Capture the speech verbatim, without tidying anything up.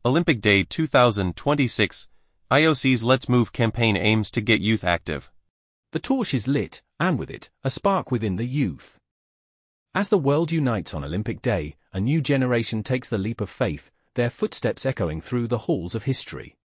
Olympic Day two thousand twenty-six, I O C's Let's Move campaign aims to get youth active. The torch is lit, and with it, a spark within the youth. As the world unites on Olympic Day, a new generation takes the leap of faith, their footsteps echoing through the halls of history.